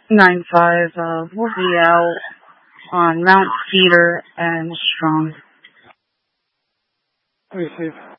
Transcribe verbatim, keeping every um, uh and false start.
nine five, uh, we'll be out on Mount Cedar and Strong. Okay, Steve.